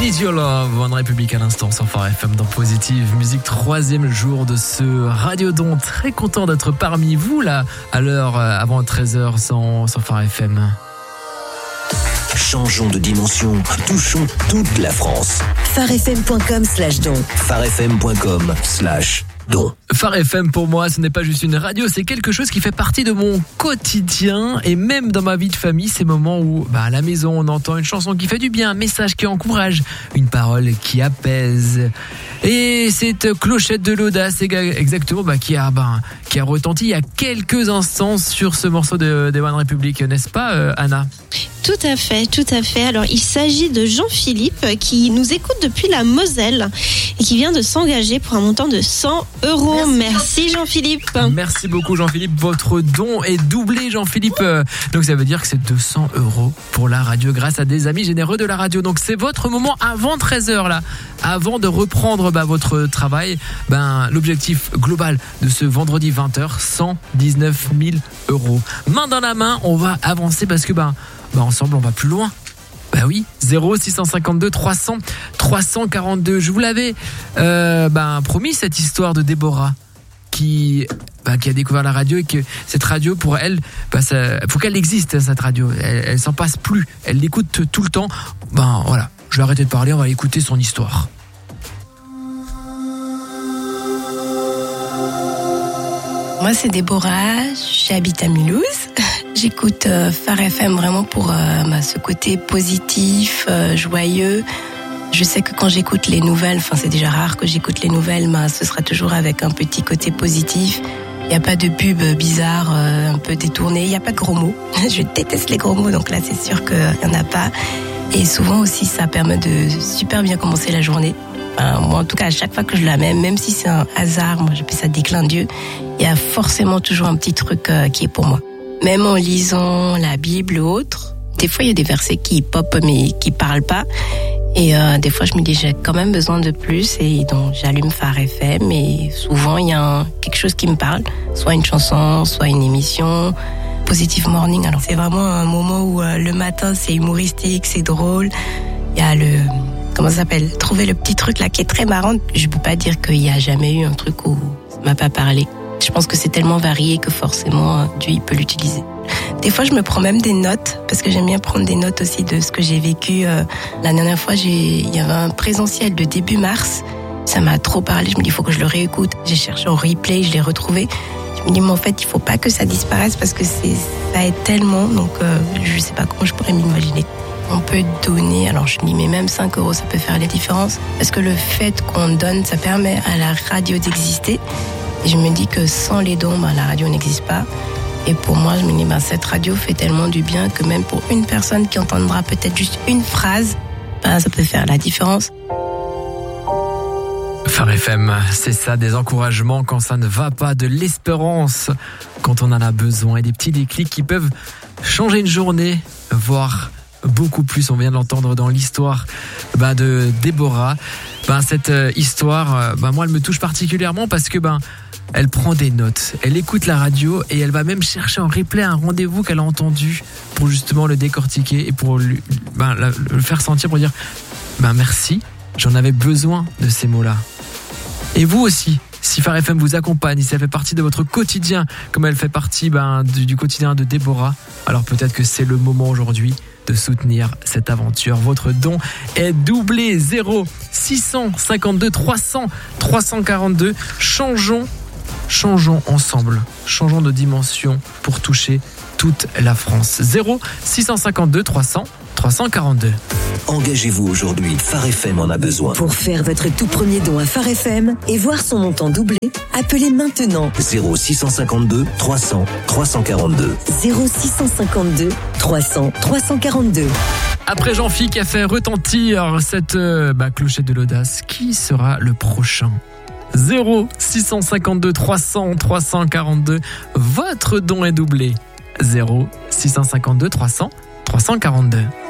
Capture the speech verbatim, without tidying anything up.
Need Your Love, One République à l'instant sur Phare F M dans Positive Musique, troisième jour de ce Radiodon. Très content d'être parmi vous là, à l'heure avant treize heures sur, sur Phare F M. Changeons de dimension, touchons toute la France. pharefm point com slash don. pharefm point com slash don. Phare F M pour moi, ce n'est pas juste une radio, c'est quelque chose qui fait partie de mon quotidien et même dans ma vie de famille, ces moments où bah, à la maison on entend une chanson qui fait du bien, un message qui encourage, une parole qui apaise. Et cette clochette de l'audace exactement bah, qui, a, bah, qui a retenti il y a quelques instants sur ce morceau de, de One République, n'est-ce pas euh, Anna ? Tout à fait, tout à fait. Alors, il s'agit de Jean-Philippe qui nous écoute depuis la Moselle et qui vient de s'engager pour un montant de cent euros. Merci, Merci Jean-Philippe. Merci beaucoup Jean-Philippe. Votre don est doublé Jean-Philippe. Donc ça veut dire que c'est deux cents euros pour la radio grâce à des amis généreux de la radio. Donc c'est votre moment avant treize heures là. Avant de reprendre bah, votre travail, ben, l'objectif global de ce vendredi vingt heures, cent dix-neuf mille euros. Main dans la main, on va avancer parce que ben, ben, ensemble on va plus loin. Bah oui, zéro six cent cinquante-deux trois cents trois cent quarante-deux. Je vous l'avais euh, bah, promis cette histoire de Déborah qui, bah, qui a découvert la radio et que cette radio pour elle, bah, ça, faut qu'elle existe cette radio. Elle, elle s'en passe plus. Elle l'écoute tout le temps. Ben voilà, je vais arrêter de parler. On va écouter son histoire. Moi, c'est Déborah, j'habite à Mulhouse. J'écoute euh, Phare F M vraiment pour euh, bah, ce côté positif, euh, joyeux. Je sais que quand j'écoute les nouvelles, enfin c'est déjà rare que j'écoute les nouvelles, mais ce sera toujours avec un petit côté positif. Il n'y a pas de pub bizarre, euh, un peu détournée. Il n'y a pas de gros mots. Je déteste les gros mots, donc là c'est sûr qu'il n'y en a pas. Et souvent aussi, ça permet de super bien commencer la journée. Enfin, moi, en tout cas, à chaque fois que je la mets, même si c'est un hasard, moi j'appelle ça des clins d'yeux, il y a forcément toujours un petit truc euh, qui est pour moi. Même en lisant la Bible ou autre, des fois il y a des versets qui pop mais qui parlent pas. Et euh, des fois je me dis j'ai quand même besoin de plus et donc j'allume Phare F M et souvent il y a un, quelque chose qui me parle, soit une chanson, soit une émission. Positive Morning, alors c'est vraiment un moment où euh, le matin c'est humoristique, c'est drôle. Il y a le... Comment ça s'appelle ? Trouver le petit truc là qui est très marrant. Je peux pas dire qu'il y a jamais eu un truc où ça m'a pas parlé. Je pense que c'est tellement varié que forcément Dieu il peut l'utiliser. Des fois je me prends même des notes parce que j'aime bien prendre des notes aussi de ce que j'ai vécu. La dernière fois j'ai, il y avait un présentiel de début mars. Ça m'a trop parlé. Je me dis il faut que je le réécoute. J'ai cherché en replay, je l'ai retrouvé. Je me dis mais en fait il faut pas que ça disparaisse parce que c'est ça aide tellement. Donc euh, je sais pas comment je pourrais m'imaginer. On peut donner, alors je dis mais même cinq euros ça peut faire la différence parce que le fait qu'on donne ça permet à la radio d'exister et je me dis que sans les dons ben, la radio n'existe pas et pour moi je me dis ben, cette radio fait tellement du bien que même pour une personne qui entendra peut-être juste une phrase ben, ça peut faire la différence. Phare F M, c'est ça, des encouragements quand ça ne va pas, de l'espérance quand on en a besoin et des petits déclics qui peuvent changer une journée, voire beaucoup plus. On vient de l'entendre dans l'histoire bah, de Déborah. Bah, cette euh, histoire, bah, moi, elle me touche particulièrement parce que bah, elle prend des notes, elle écoute la radio et elle va même chercher en replay un rendez-vous qu'elle a entendu pour justement le décortiquer et pour lui, bah, le faire sentir, pour dire bah, merci, j'en avais besoin de ces mots-là. Et vous aussi, si Phare F M vous accompagne, si elle fait partie de votre quotidien, comme elle fait partie ben, du, du quotidien de Déborah, alors peut-être que c'est le moment aujourd'hui de soutenir cette aventure. Votre don est doublé. Zéro six cent cinquante-deux trois cents trois cent quarante-deux. Changeons, changeons ensemble. Changeons de dimension pour toucher toute la France. Zéro six cent cinquante-deux trois cents trois cent quarante-deux. Engagez-vous aujourd'hui, Phare F M en a besoin. Pour faire votre tout premier don à Phare F M et voir son montant doublé, appelez maintenant zéro six cent cinquante-deux trois cents trois cent quarante-deux. zéro six cent cinquante-deux trois cents trois cent quarante-deux. Après Jean-Philippe qui a fait retentir cette euh, bah, clochette de l'audace, qui sera le prochain ? Zéro six cent cinquante-deux trois cents trois cent quarante-deux. Votre don est doublé. Zéro six cent cinquante-deux trois cents trois cent quarante-deux.